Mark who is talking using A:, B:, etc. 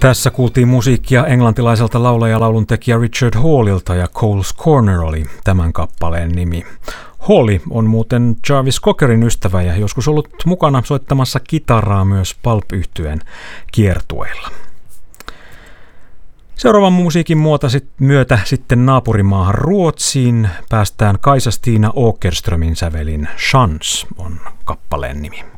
A: Tässä kuultiin musiikkia englantilaiselta laulaja-lauluntekijä Richard Hallilta ja Cole's Corner oli tämän kappaleen nimi. Hall on muuten Jarvis Cockerin ystävä ja joskus ollut mukana soittamassa kitaraa myös Pulp-yhtyeen kiertueilla. Seuraavan musiikin myötä sitten naapurimaahan Ruotsiin päästään Kaisa-Stina Åkerströmin sävelin Chans on kappaleen nimi.